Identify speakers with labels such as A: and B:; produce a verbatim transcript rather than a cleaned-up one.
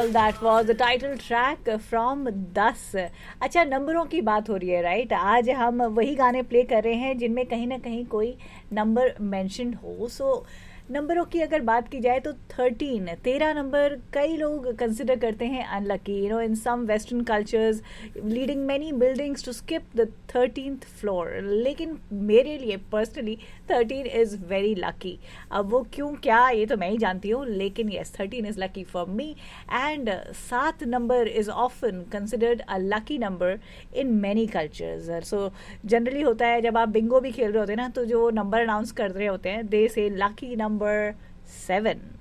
A: Well that was the title track from दस. अच्छा, नंबरों की बात हो रही है, राइट? आज हम वही गाने प्ले कर रहे हैं जिनमें कहीं ना कहीं कोई नंबर मेंशन्ड हो. सो नंबरों की अगर बात की जाए तो थर्टीन, तेरह नंबर कई लोग कंसिडर करते हैं unlucky. You know, in some western cultures leading many buildings to skip the thirteenth floor. लेकिन मेरे लिए personally thirteen is very lucky. अब वो क्यों, क्या, ये तो मैं ही जानती हूँ, लेकिन yes, thirteen is lucky for me. And सात number is often considered a lucky number in many cultures. So generally होता है जब आप बिंगो भी खेल रहे होते हैं ना, तो जो नंबर अनाउंस कर रहे होते हैं, दे से लकी नंबर सेवन.